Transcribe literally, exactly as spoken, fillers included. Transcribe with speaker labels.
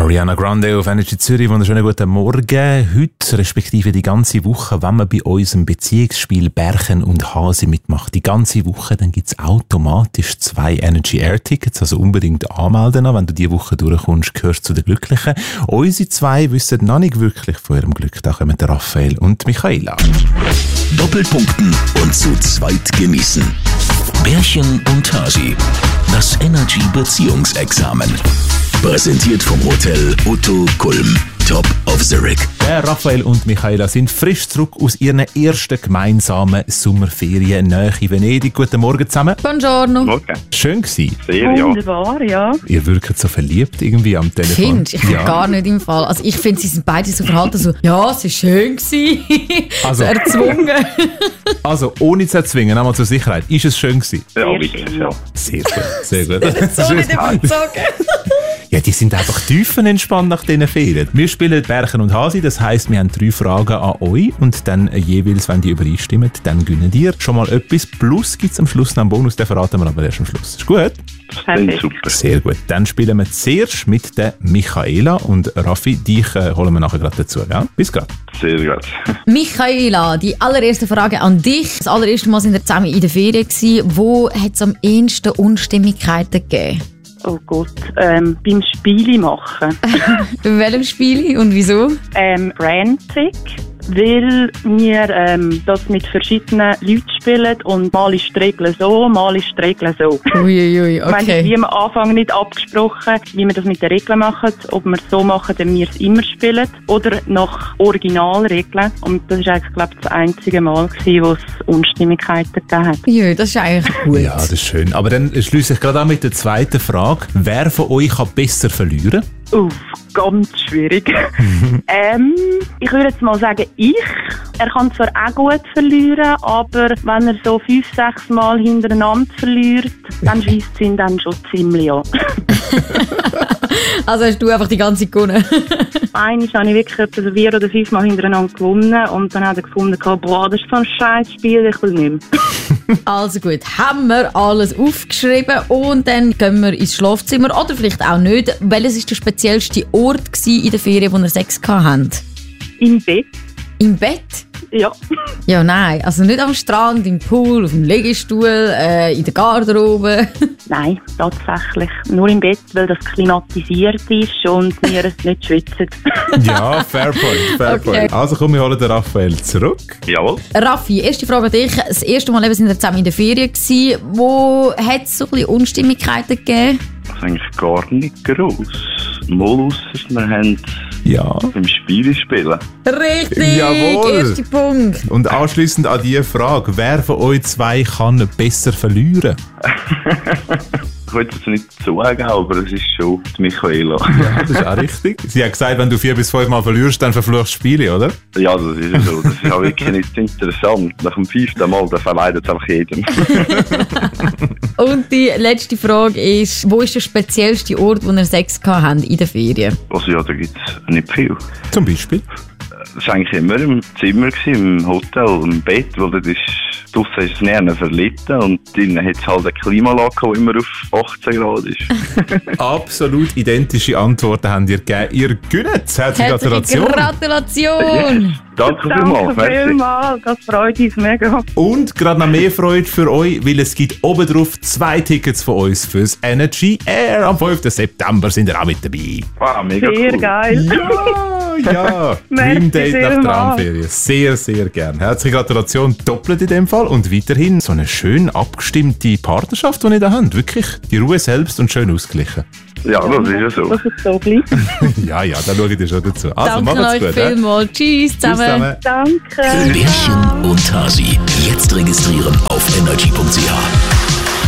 Speaker 1: Ariana Grande auf Energy Zürich. Wunderschönen guten Morgen. Heute, respektive die ganze Woche, wenn man bei unserem Beziehungsspiel Bärchen und Hase mitmacht, die ganze Woche, dann gibt es automatisch zwei Energy Air Tickets. Also unbedingt anmelden. Wenn du diese Woche durchkommst, gehörst du zu den Glücklichen. Unsere zwei wissen noch nicht wirklich von ihrem Glück. Da kommen der Raphael und Michaela.
Speaker 2: Doppelpunkten und zu zweit genießen. Bärchen und Hasi. Das Energy Beziehungsexamen. Präsentiert vom Hotel Otto Kulm. Top of the Rig.
Speaker 1: Der Raphael und Michaela sind frisch zurück aus ihren ersten gemeinsamen Sommerferien nahe Venedig. Guten Morgen zusammen.
Speaker 3: Buongiorno.
Speaker 4: Morgen.
Speaker 1: Schön gewesen.
Speaker 4: Sehr, ja.
Speaker 3: Wunderbar, ja.
Speaker 1: Ihr wirkt so verliebt irgendwie am Telefon.
Speaker 3: Findest ich
Speaker 1: ja.
Speaker 3: Gar nicht im Fall. Also ich finde, sie sind beide so verhalten, so, ja, es war schön gewesen.
Speaker 1: Also,
Speaker 3: so erzwungen.
Speaker 1: Also, ohne zu erzwingen, einmal zur Sicherheit, ist es schön gewesen?
Speaker 4: Ja, wirklich, ja.
Speaker 1: Sehr gut, sehr gut.
Speaker 3: So nicht überzogen.
Speaker 1: Ja, die sind einfach tiefenentspannt nach diesen Ferien. Wir spielen Bärchen und Hasi, das heisst, wir haben drei Fragen an euch und dann jeweils, wenn die übereinstimmen, dann gewinnen ihr schon mal etwas. Plus gibt es am Schluss noch einen Bonus, den verraten wir aber erst am Schluss. Ist gut?
Speaker 4: Das ist super.
Speaker 1: Sehr gut. Dann spielen wir zuerst mit der Michaela und Raffi, dich äh, holen wir nachher gerade dazu. Gell? Bis gleich.
Speaker 4: Sehr gut.
Speaker 3: Michaela, die allererste Frage an dich. Das allererste Mal sind wir zusammen in der Ferien gewesen. Wo hat es am ehesten Unstimmigkeiten gegeben?
Speaker 5: Oh Gott, ähm, beim Spiele machen.
Speaker 3: Bei welchem Spiel und wieso?
Speaker 5: Ähm, Rantic, weil wir ähm, das mit verschiedenen Leuten spielen und mal ist die Regel so, mal ist die Regel so.
Speaker 3: Uiuiui,
Speaker 5: Ich meine,
Speaker 3: okay.
Speaker 5: wie am Anfang nicht abgesprochen, wie wir das mit den Regeln machen, ob wir es so machen, dass wir es immer spielen oder nach Originalregeln. Und das war eigentlich, glaube ich, das einzige Mal, gewesen, wo es Unstimmigkeiten gegeben hat.
Speaker 3: Ja, das ist eigentlich gut.
Speaker 1: Ja, das ist schön. Aber dann schließe ich gerade an mit der zweiten Frage. Wer von euch kann besser verlieren?
Speaker 5: Uff, ganz schwierig. ähm, ich würde jetzt mal sagen, ich. Er kann zwar auch gut verlieren, aber wenn er so fünf, sechs Mal hintereinander verliert, dann schießt es ihn dann schon ziemlich an.
Speaker 3: Also hast du einfach die ganze Zeit gewonnen?
Speaker 5: Einmal habe ich wirklich etwa vier oder fünf Mal hintereinander gewonnen und dann hat er gefunden, boah, das ist so ein Scheißspiel, ich will nicht mehr.
Speaker 3: Also gut, haben wir alles aufgeschrieben und dann gehen wir ins Schlafzimmer oder vielleicht auch nicht. Welches war der speziellste Ort in der Ferien, wo ihr Sex hattet?
Speaker 5: Im Bett?
Speaker 3: Im Bett?
Speaker 5: Ja.
Speaker 3: Ja, nein. Also nicht am Strand, im Pool, auf dem Liegestuhl, äh, in der Garderobe.
Speaker 5: Nein, tatsächlich. Nur im Bett, weil das klimatisiert ist und wir es nicht schwitzen.
Speaker 1: Ja, fair point, fair
Speaker 3: Okay.
Speaker 1: point. Also komm, wir holen den Raphael zurück.
Speaker 4: Jawohl.
Speaker 3: Raffi, erste Frage an dich. Das erste Mal eben sind wir zusammen in der Ferien gewesen. Wo hat es so ein bisschen Unstimmigkeiten gegeben?
Speaker 4: Das ist eigentlich gar nicht gross. Mal ausser, wir haben
Speaker 1: Ja.
Speaker 4: beim Spiel spielen.
Speaker 3: Richtig,
Speaker 1: Jawohl.
Speaker 3: erster Punkt.
Speaker 1: Und anschliessend an diese Frage, wer von euch zwei kann besser verlieren?
Speaker 4: Ich wollte es nicht sagen, aber es ist schon die Michaela.
Speaker 1: Ja, das ist auch richtig. Sie hat gesagt, wenn du vier bis fünf Mal verlierst, dann verfluchst du Spiele, oder?
Speaker 4: Ja, das ist ja so. Das ist auch wirklich nicht interessant. Nach dem fünften Mal, da verleidet es einfach jedem.
Speaker 3: Und die letzte Frage ist, wo ist der speziellste Ort, wo ihr Sex hattet in den Ferien?
Speaker 4: Also ja, da gibt es nicht viel.
Speaker 1: Zum Beispiel.
Speaker 4: Das war eigentlich immer im Zimmer, gewesen, im Hotel, im Bett, weil das ist, draussen ist es näher verlitten und drinnen hat es halt eine Klimaanlage, die immer auf achtzehn Grad ist.
Speaker 1: Absolut identische Antworten habt ihr gegeben. Ihr gewinnt. Herzliche Gratulation.
Speaker 3: Gratulation!
Speaker 4: Yes. Danke
Speaker 5: Danke
Speaker 4: vielmals. Merci.
Speaker 5: vielmals, das freut uns mega.
Speaker 1: Und gerade noch mehr Freude für euch, weil es gibt obendrauf zwei Tickets von uns fürs Energy Air. Am fünften September sind ihr auch mit dabei.
Speaker 4: Wow, mega
Speaker 5: Sehr
Speaker 4: cool.
Speaker 5: geil.
Speaker 1: Ja, ja. Dream Date nach
Speaker 5: vielmals.
Speaker 1: Traumferien. Sehr, sehr gern. Herzliche Gratulation, doppelt in dem Fall. Und weiterhin so eine schön abgestimmte Partnerschaft, die ihr da habt. Wirklich die Ruhe selbst und schön ausgeglichen.
Speaker 4: Ja, das ist ja so.
Speaker 5: Das ist so gleich.
Speaker 1: Ja, ja, da schaue ich dir schon dazu. Also,
Speaker 3: Danke
Speaker 1: macht's
Speaker 3: euch
Speaker 1: gut. hä?
Speaker 3: vielmals. Tschüss zusammen.
Speaker 1: Tschüss zusammen.
Speaker 5: Danke.
Speaker 2: Bärchen und Hasi. Jetzt registrieren auf energy punkt c h.